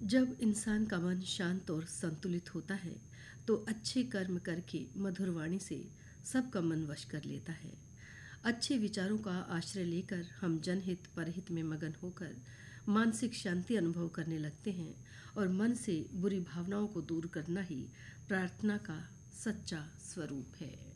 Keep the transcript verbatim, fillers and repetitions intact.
जब इंसान का मन शांत और संतुलित होता है तो अच्छे कर्म करके मधुर वाणी से सबका मन वश कर लेता है। अच्छे विचारों का आश्रय लेकर हम जनहित परहित में मगन होकर मानसिक शांति अनुभव करने लगते हैं और मन से बुरी भावनाओं को दूर करना ही प्रार्थना का सच्चा स्वरूप है।